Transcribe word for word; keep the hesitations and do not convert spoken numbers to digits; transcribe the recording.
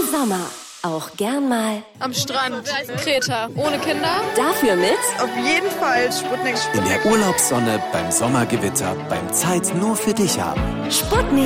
Sommer. Auch gern mal am Strand, Kreta, ohne Kinder. Dafür mit auf jeden Fall Sputnik. In der Urlaubssonne, beim Sommergewitter, beim Zeit nur für dich haben. Sputnik.